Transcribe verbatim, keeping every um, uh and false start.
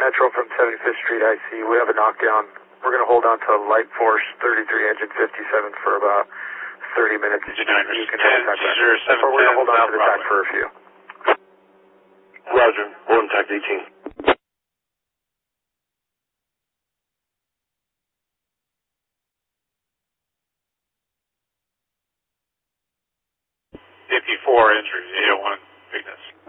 Metro from seventy-fifth Street, I C. We have a knockdown. We're going to hold on to Light Force thirty-three, engine fifty-seven for about thirty minutes. You can ten, zero, seven, we're going to hold on to the track for a few. Roger, hold contact eighteen. fifty-four entry, eight oh one, Bigness.